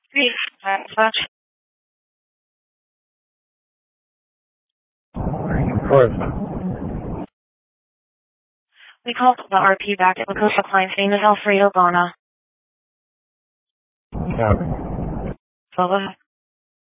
Great. Dispatch. Of course. We called the RP back at because the client's name is Alfredo Bona. Copy. So,